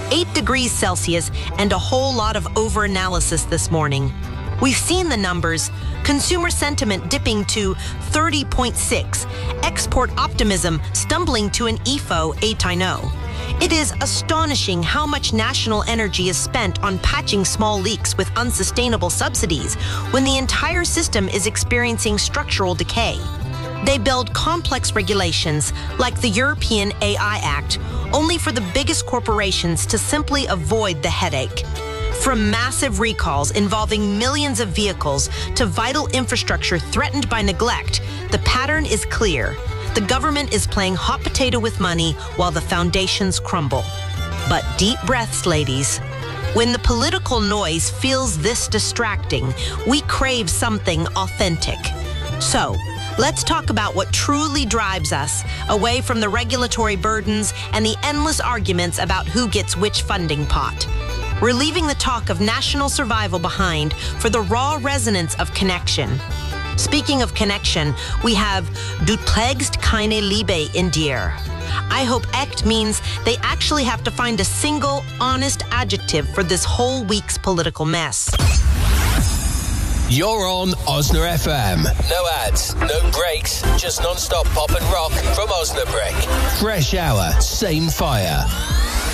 8 degrees Celsius, and a whole lot of overanalysis this morning. We've seen the numbers. Consumer sentiment dipping to 30.6. Export optimism stumbling to an EFO 8 I know. It is astonishing how much national energy is spent on patching small leaks with unsustainable subsidies when the entire system is experiencing structural decay. They build complex regulations like the European AI Act only for the biggest corporations to simply avoid the headache. From massive recalls involving millions of vehicles to vital infrastructure threatened by neglect, the pattern is clear. The government is playing hot potato with money while the foundations crumble. But deep breaths, ladies. When the political noise feels this distracting, we crave something authentic. So, let's talk about what truly drives us, away from the regulatory burdens and the endless arguments about who gets which funding pot. We're leaving the talk of national survival behind for the raw resonance of connection. Speaking of connection, we have Du pflegst keine Liebe in dir. I hope echt means they actually have to find a single, honest adjective for this whole week's political mess. You're on Osna FM. No ads, no breaks, just non-stop pop and rock from Osnabrück. Fresh hour, same fire.